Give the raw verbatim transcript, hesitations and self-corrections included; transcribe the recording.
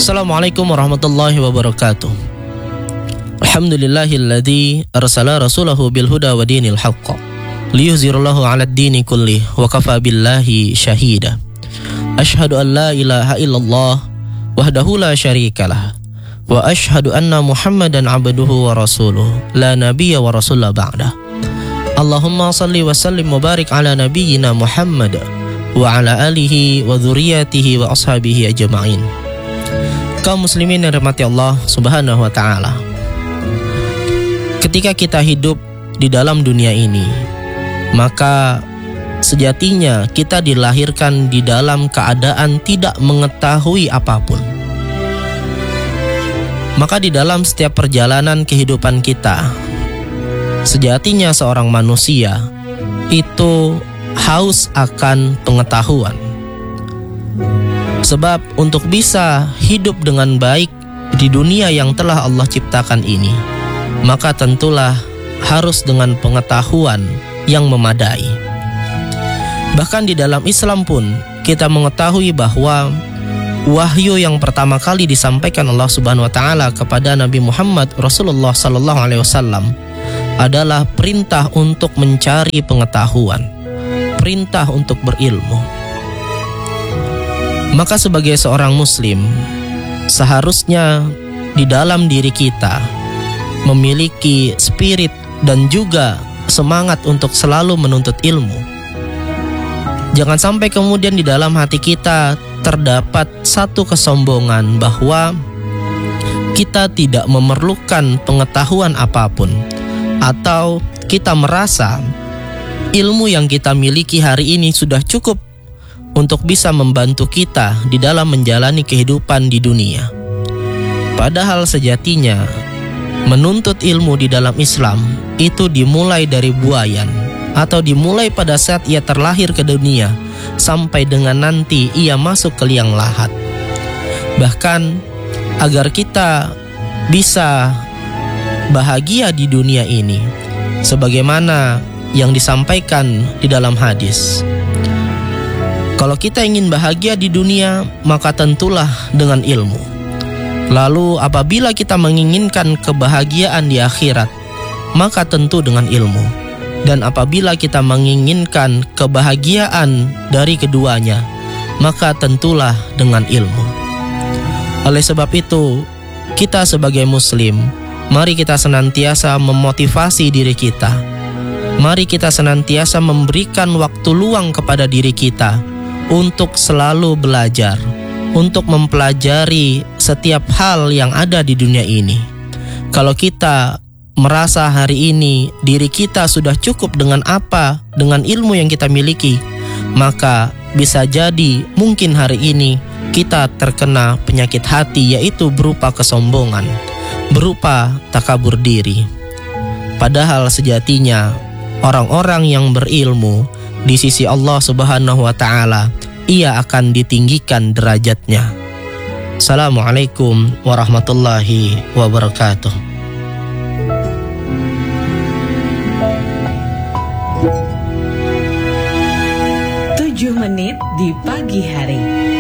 Assalamualaikum warahmatullahi wabarakatuh. Alhamdulillahilladzi arsala rasulahu bil huda wa dinil haqq liyuzhirahu 'alad dini kullih wa kafa billahi syahida. Asyhadu an la ilaha illallah wahdahu la syarikalah wa asyhadu anna Muhammadan 'abduhu wa rasuluh la nabiyya wa rasulla ba'dah. Allahumma salli wa sallim wa barik ala nabiyyina Muhammad wa ala alihi wa dzurriyyatihi wa ashabihi ajma'in. Kaum muslimin yang dirahmati Allah Subhanahu wa taala. Ketika kita hidup di dalam dunia ini, maka sejatinya kita dilahirkan di dalam keadaan tidak mengetahui apapun. Maka di dalam setiap perjalanan kehidupan kita, sejatinya seorang manusia itu haus akan pengetahuan. Sebab untuk bisa hidup dengan baik di dunia yang telah Allah ciptakan ini, maka tentulah harus dengan pengetahuan yang memadai. Bahkan di dalam Islam pun kita mengetahui bahwa wahyu yang pertama kali disampaikan Allah Subhanahu wa taala kepada Nabi Muhammad Rasulullah sallallahu alaihi wasallam adalah perintah untuk mencari pengetahuan, perintah untuk berilmu. Maka sebagai seorang muslim, seharusnya di dalam diri kita memiliki spirit dan juga semangat untuk selalu menuntut ilmu. Jangan sampai kemudian di dalam hati kita terdapat satu kesombongan bahwa kita tidak memerlukan pengetahuan apapun, atau kita merasa ilmu yang kita miliki hari ini sudah cukup untuk bisa membantu kita di dalam menjalani kehidupan di dunia. Padahal sejatinya menuntut ilmu di dalam Islam itu dimulai dari buayan, atau dimulai pada saat ia terlahir ke dunia sampai dengan nanti ia masuk ke liang lahat. Bahkan agar kita bisa bahagia di dunia ini, sebagaimana yang disampaikan di dalam hadis, kalau kita ingin bahagia di dunia, maka tentulah dengan ilmu. Lalu apabila kita menginginkan kebahagiaan di akhirat, maka tentu dengan ilmu. Dan apabila kita menginginkan kebahagiaan dari keduanya, maka tentulah dengan ilmu. Oleh sebab itu, kita sebagai muslim, mari kita senantiasa memotivasi diri kita. Mari kita senantiasa memberikan waktu luang kepada diri kita untuk selalu belajar, untuk mempelajari setiap hal yang ada di dunia ini. Kalau kita merasa hari ini diri kita sudah cukup dengan apa, dengan ilmu yang kita miliki, maka bisa jadi mungkin hari ini kita terkena penyakit hati, yaitu berupa kesombongan, berupa takabur diri. Padahal sejatinya orang-orang yang berilmu di sisi Allah Subhanahu wa taala, ia akan ditinggikan derajatnya. Assalamualaikum warahmatullahi wabarakatuh. Tujuh menit di pagi hari.